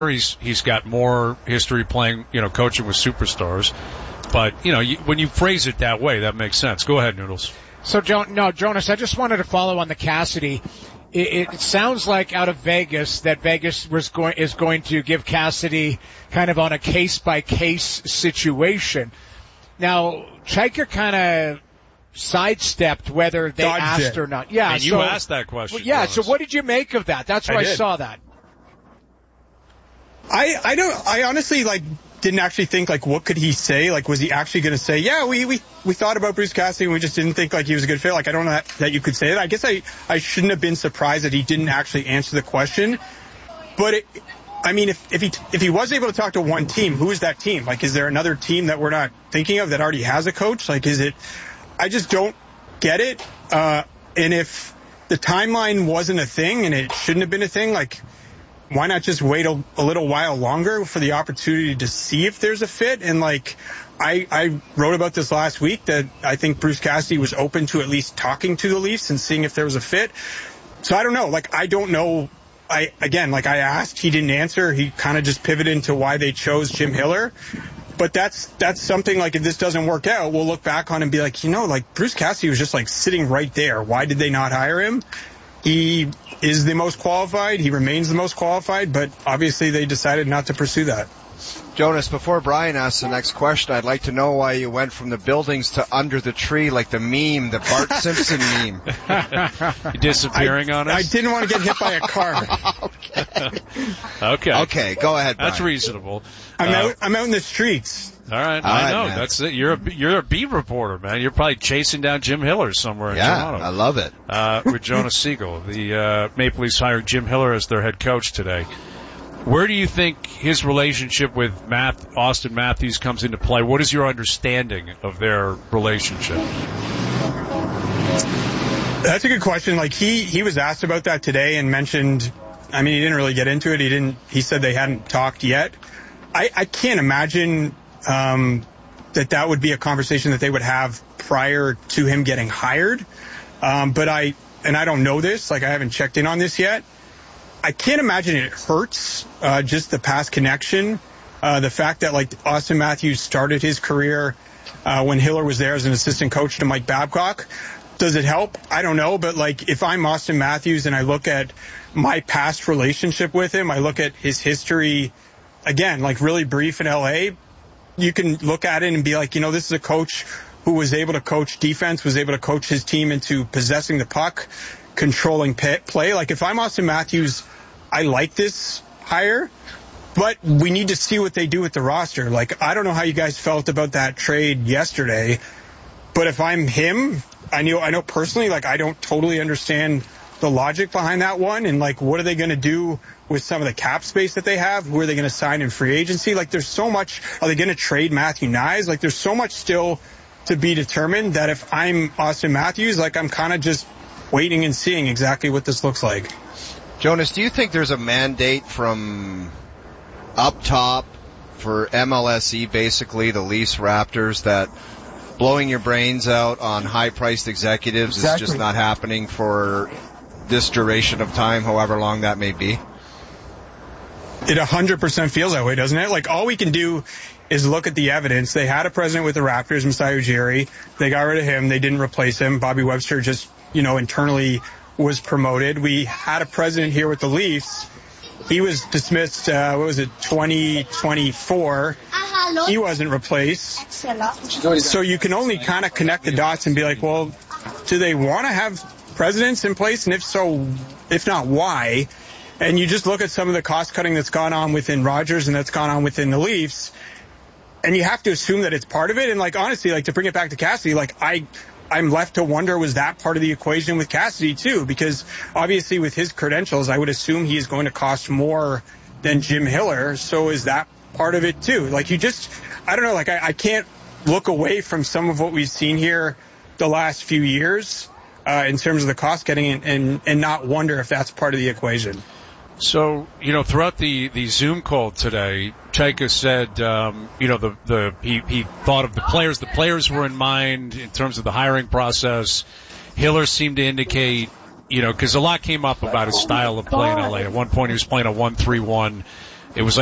He's got more history playing, coaching with superstars. But, when you phrase it that way, that makes sense. Go ahead, Noodles. So, Jonas, I just wanted to follow on the Cassidy. It sounds like out of Vegas that Vegas is going to give Cassidy kind of on a case-by-case situation. Now, Chaika kind of sidestepped whether they asked or not. Yeah, and you asked that question. Well, yeah, so what did you make of that? That's where I saw that. I honestly didn't actually think what could he say? Was he actually going to say, yeah, we thought about Bruce Cassidy and we just didn't think he was a good fit? I don't know that you could say that. I guess I shouldn't have been surprised that he didn't actually answer the question. But if he was able to talk to one team, who is that team? Is there another team that we're not thinking of that already has a coach? Is it? I just don't get it. And if the timeline wasn't a thing and it shouldn't have been a thing, why not just wait a little while longer for the opportunity to see if there's a fit? And I wrote about this last week that I think Bruce Cassidy was open to at least talking to the Leafs and seeing if there was a fit. So I don't know. I don't know. I asked, he didn't answer. He kind of just pivoted into why they chose Jim Hiller. But that's something if this doesn't work out, we'll look back on and be Bruce Cassidy was just sitting right there. Why did they not hire him? He is the most qualified. He remains the most qualified, but obviously they decided not to pursue that. Jonas, before Brian asks the next question, I'd like to know why you went from the buildings to under the tree like the meme, the Bart Simpson meme. You disappearing on us? I didn't want to get hit by a car. Okay, go ahead, Brian. That's reasonable. I'm out in the streets. All right, I know. Man. That's it. You're a beat reporter, man. You're probably chasing down Jim Hiller somewhere in Toronto. Yeah, I love it. With Jonas Siegel. The Maple Leafs hired Jim Hiller as their head coach today. Where do you think his relationship with Austin Matthews comes into play? What is your understanding of their relationship? That's a good question. He was asked about that today and mentioned, he didn't really get into it. He said they hadn't talked yet. I can't imagine that would be a conversation that they would have prior to him getting hired. But I don't know this, I haven't checked in on this yet. I can't imagine it hurts, just the past connection. The fact that Austin Matthews started his career, when Hiller was there as an assistant coach to Mike Babcock. Does it help? I don't know. But if I'm Austin Matthews and I look at my past relationship with him, I look at his history, again, really brief in LA, you can look at it and be this is a coach who was able to coach defense, was able to coach his team into possessing the puck, controlling play. If I'm Austin Matthews, I like this hire, but we need to see what they do with the roster. I don't know how you guys felt about that trade yesterday, but if I'm him, I know personally, I don't totally understand the logic behind that one. And what are they going to do with some of the cap space that they have? Who are they going to sign in free agency? There's so much. Are they going to trade Matthew Knies? There's so much still to be determined that if I'm Austin Matthews, I'm kind of just waiting and seeing exactly what this looks like. Jonas, do you think there's a mandate from up top for MLSE, basically the Leafs Raptors, that blowing your brains out on high-priced executives is just not happening for this duration of time, however long that may be? It 100% feels that way, doesn't it? All we can do is look at the evidence. They had a president with the Raptors, Masai Ujiri. They got rid of him. They didn't replace him. Bobby Webster just, internally was promoted. We had a president here with the Leafs. He was dismissed, 2024. He wasn't replaced. So you can only kind of connect the dots and be well, do they want to have presidents in place? And if so, if not, why? And you just look at some of the cost cutting that's gone on within Rogers and that's gone on within the Leafs, and you have to assume that it's part of it. And honestly, to bring it back to Cassidy, I'm left to wonder, was that part of the equation with Cassidy too? Because obviously with his credentials, I would assume he is going to cost more than Jim Hiller. So is that part of it too? I don't know, I can't look away from some of what we've seen here the last few years in terms of the cost cutting and not wonder if that's part of the equation. So, throughout the Zoom call today, Chaika said, he thought of the players. The players were in mind in terms of the hiring process. Hiller seemed to indicate, because a lot came up about his style of play in LA. At one point, he was playing a 1-3-1. It was